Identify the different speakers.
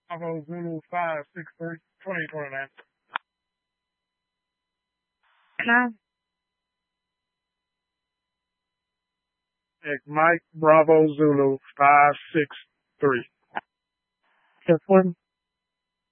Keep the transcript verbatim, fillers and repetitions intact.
Speaker 1: Bravo Zulu five six three twenty twenty-nine.
Speaker 2: Nine.
Speaker 1: Mike Bravo Zulu five six three.
Speaker 2: Two forty.